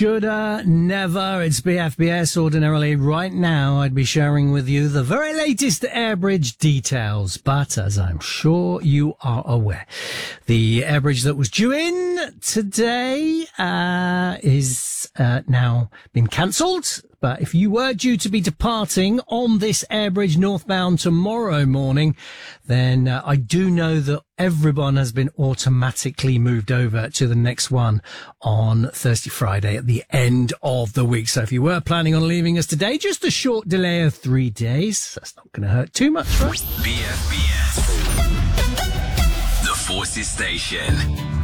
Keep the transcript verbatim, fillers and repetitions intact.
shoulda, never. It's B F B S. Ordinarily, right now, I'd be sharing with you the very latest Airbridge details. But as I'm sure you are aware, the Airbridge that was due in today uh, is uh, now been cancelled. But if you were due to be departing on this Airbridge northbound tomorrow morning, then uh, I do know that everyone has been automatically moved over to the next one on Thursday, Friday at the end of the week. So if you were planning on leaving us today, just a short delay of three days. That's not going to hurt too much, right? B F B S, the Forces Station.